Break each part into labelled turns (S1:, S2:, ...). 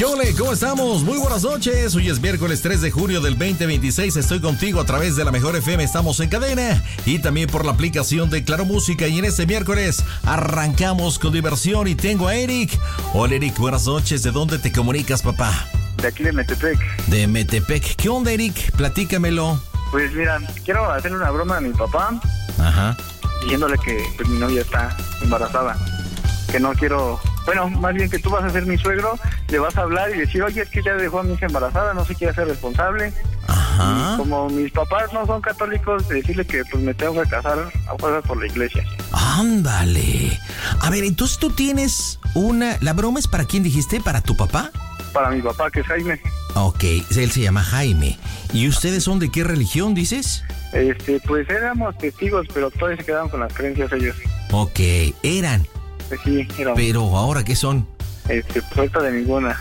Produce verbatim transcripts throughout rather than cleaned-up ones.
S1: ¿Qué ole? ¿Cómo estamos? Muy buenas noches. Hoy es miércoles tres de junio del veinte veintiséis. Estoy contigo a través de la Mejor F M. Estamos en cadena y también por la aplicación de Claro Música. Y en este miércoles arrancamos con diversión y tengo a Eric. Hola, Eric. Buenas noches. ¿De dónde te comunicas, papá?
S2: De aquí de Metepec.
S1: De Metepec. ¿Qué onda, Eric? Platícamelo.
S2: Pues mira, quiero hacerle una broma a mi papá.
S1: Ajá.
S2: Diciéndole que pues, mi novia está embarazada. Que no quiero... Bueno, más bien que tú vas a ser mi suegro, le vas a hablar y decir, oye, es que ya dejó a mi hija embarazada, no se quiere hacer responsable.
S1: Ajá.
S2: Y como mis papás no son católicos, decirle que pues me tengo que casar a fuerzas por la iglesia.
S1: Ándale. A ver, entonces tú tienes una... ¿La broma es para quién dijiste? ¿Para tu papá?
S2: Para mi papá, que es Jaime.
S1: Ok, él se llama Jaime. ¿Y ustedes son de qué religión, dices?
S2: Este, pues éramos testigos, pero todavía se quedaron con las creencias ellos.
S1: Ok, eran.
S2: Pues sí, éramos.
S1: Pero ¿ahora qué son?
S2: Este, pues ahorita de ninguna.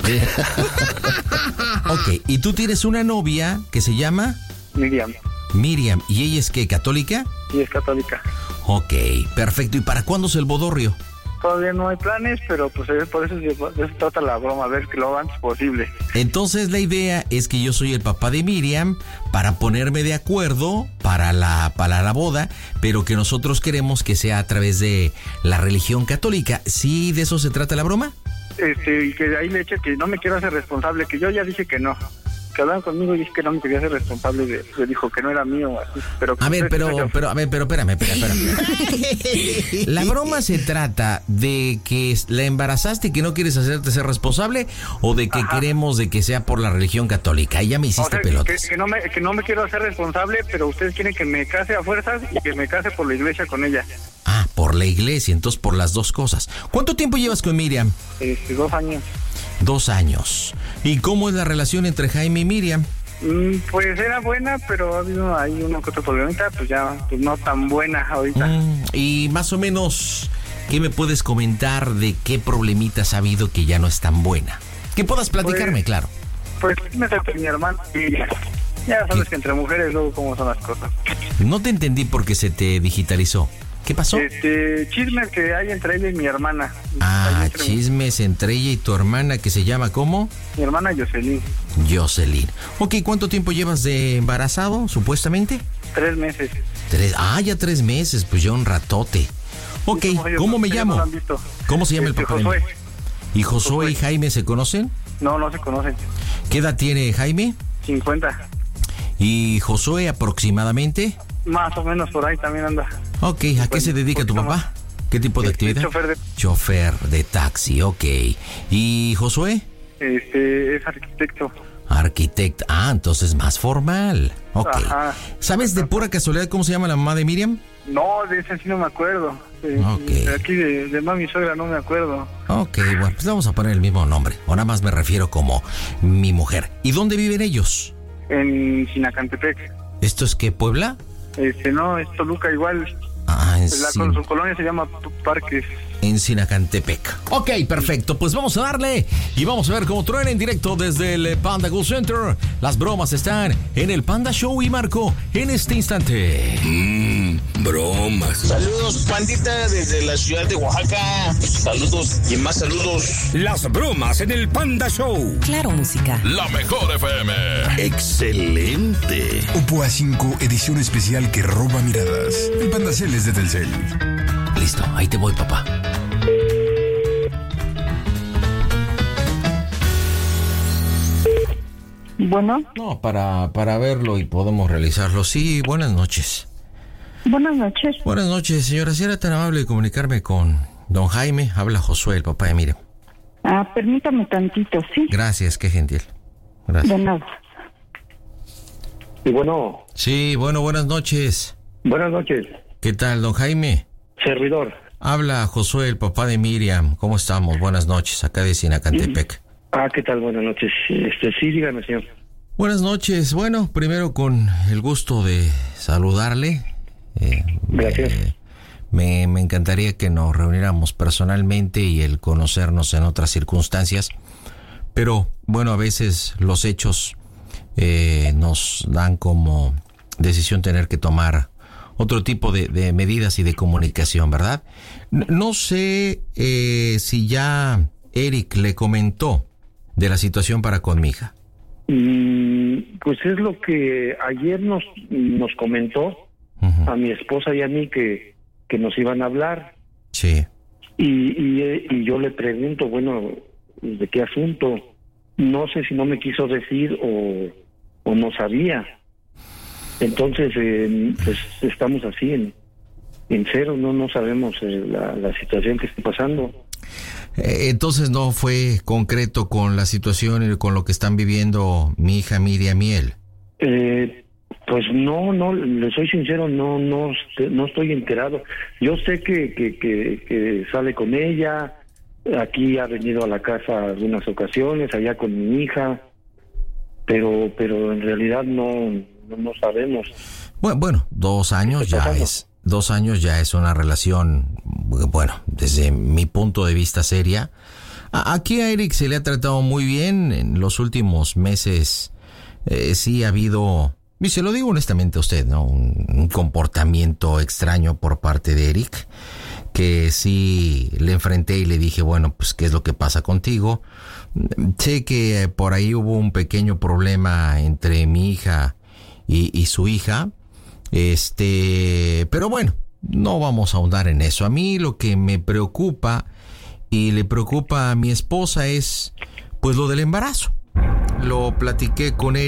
S1: Ok, ¿y tú tienes una novia que se llama?
S2: Miriam.
S1: Miriam, ¿y ella es qué, católica?
S2: Sí, es católica.
S1: Ok, perfecto. ¿Y para cuándo es el bodorrio?
S2: Todavía no hay planes, pero pues por eso, de eso trata la broma, a ver que lo antes posible.
S1: Entonces la idea es que yo soy el papá de Miriam para ponerme de acuerdo para la, para la boda, pero que nosotros queremos que sea a través de la religión católica. ¿Sí de eso se trata la broma?
S2: Este, y que de ahí le eche que no me quiero hacer responsable, que yo ya dije que no. Que hablaron conmigo y dije que no me quería hacer responsable de, le dijo que no era mío, así, pero...
S1: A ver, pero, pero, a ver, pero, espérame, espérame, espérame. ¿La broma se trata de que la embarazaste y que no quieres hacerte ser responsable o de que Ajá. queremos de que sea por la religión católica? Ahí ya me hiciste
S2: o sea,
S1: pelotas.
S2: Que, que, no me, que no me quiero hacer responsable, pero ustedes quieren que me case a fuerzas y que me case por la iglesia con ella.
S1: Ah, por la iglesia, entonces por las dos cosas. ¿Cuánto tiempo llevas con Miriam?
S2: Este, dos años.
S1: Dos años. ¿Y cómo es la relación entre Jaime y Miriam?
S2: Mm, pues era buena, pero ha habido ahí uno que otro problemita, pues ya pues no tan buena ahorita.
S1: Mm, y más o menos, ¿qué me puedes comentar de qué problemitas ha habido que ya no es tan buena? Que puedas platicarme,
S2: pues,
S1: claro.
S2: Pues me trata mi hermana y ya, ya sabes ¿Qué? Que entre mujeres luego cómo son las cosas.
S1: No te entendí porque se te digitalizó. ¿Qué pasó?
S2: Este, chismes que hay entre ella y mi hermana.
S1: Ah, entre chismes mi... entre ella y tu hermana que se llama ¿cómo?
S2: Mi hermana Jocelyn.
S1: Jocelyn. Ok, ¿cuánto tiempo llevas de embarazado, supuestamente?
S2: Tres meses.
S1: Tres, ah, ya tres meses, pues ya un ratote. Ok, ¿cómo, ¿cómo me llamo?
S2: No
S1: ¿Cómo se llama
S2: este,
S1: el papá?
S2: Josué.
S1: ¿Y Josué, Josué y Jaime se conocen?
S2: No, no se conocen.
S1: ¿Qué edad tiene Jaime?
S2: cincuenta.
S1: ¿Y Josué aproximadamente?
S2: Más o menos por ahí también anda.
S1: Ok, ¿a qué se dedica tu papá? Más. ¿Qué tipo de
S2: este,
S1: actividad?
S2: Chofer de...
S1: Chofer de taxi, ok. ¿Y Josué?
S2: Este, es arquitecto.
S1: Arquitecto, ah, entonces más formal. Ok. Ajá. ¿Sabes de pura casualidad cómo se llama la mamá de Miriam?
S2: No, de esa sí no me acuerdo. De,
S1: okay.
S2: de aquí de, de mami suegra no me acuerdo.
S1: Ok, bueno, pues vamos a poner el mismo nombre. O nada más me refiero como mi mujer. ¿Y dónde viven ellos?
S2: En Sinacantepec.
S1: ¿Esto es qué, Puebla?
S2: Este, no, es Toluca igual.
S1: Ah, en
S2: la,
S1: Sin...
S2: Su colonia se llama Parques.
S1: En Sinacantepec. Ok, perfecto. Pues vamos a darle y vamos a ver cómo truena en directo desde el Panda Go Center. Las bromas están en el Panda Show y Marco en este instante.
S3: Mmm, bromas.
S4: Saludos, pandita, desde la ciudad de Oaxaca. Saludos y más saludos.
S3: Las bromas en el Panda Show.
S5: Claro Música.
S6: La Mejor F M.
S3: Excelente.
S7: Oppo A cinco, edición especial que roba miradas. El Panda Cel es de Telcel.
S1: Listo, ahí te voy, papá.
S8: Bueno.
S1: No, para, para verlo y podemos realizarlo. Sí, buenas noches.
S8: Buenas noches.
S1: Buenas noches, señora. Si era tan amable de comunicarme con don Jaime. Habla Josué, el papá de Miriam.
S8: Ah, permítame tantito, ¿sí?
S1: Gracias, qué gentil. Gracias.
S8: De nada.
S9: Y bueno.
S1: Sí, bueno, buenas noches.
S9: Buenas noches.
S1: ¿Qué tal, don Jaime?
S9: Servidor.
S1: Habla Josué, el papá de Miriam. ¿Cómo estamos? Buenas noches, acá de Sinacantepec.
S9: Ah, ¿qué tal? Buenas noches. Este, sí, dígame, señor.
S1: Buenas noches. Bueno, primero con el gusto de saludarle. Eh,
S9: Gracias.
S1: Eh, me, me encantaría que nos reuniéramos personalmente y el conocernos en otras circunstancias. Pero, bueno, a veces los hechos eh, nos dan como decisión tener que tomar otro tipo de, de medidas y de comunicación, ¿verdad? No sé eh, si ya Eric le comentó de la situación para con mi hija?
S9: Mm, pues es lo que ayer nos, nos comentó uh-huh. a mi esposa y a mí que, que nos iban a hablar.
S1: Sí.
S9: Y, y, y yo le pregunto, bueno, ¿de qué asunto? No sé si no me quiso decir o, o no sabía. Entonces, eh, pues estamos así en, en cero, no no sabemos eh, la, la situación que está pasando.
S1: Eh, entonces no fue concreto con la situación y con lo que están viviendo mi hija Miriam y él.
S9: Eh, pues no, no, le soy sincero, no, no, no estoy enterado. Yo sé que, que, que, que sale con ella, aquí ha venido a la casa algunas ocasiones, allá con mi hija, pero, pero en realidad no, no, no sabemos.
S1: Bueno, bueno, dos años ya es, dos años ya es una relación, bueno, desde mi punto de vista seria. A, aquí a Eric se le ha tratado muy bien en los últimos meses. Eh, sí ha habido, y se lo digo honestamente a usted, ¿no? Un, un comportamiento extraño por parte de Eric, que sí le enfrenté y le dije, bueno, pues, ¿qué es lo que pasa contigo? Sé que por ahí hubo un pequeño problema entre mi hija y, y su hija, este, pero bueno, no vamos a ahondar en eso. A mí lo que me preocupa y le preocupa a mi esposa es, pues, lo del embarazo. Lo platiqué con él.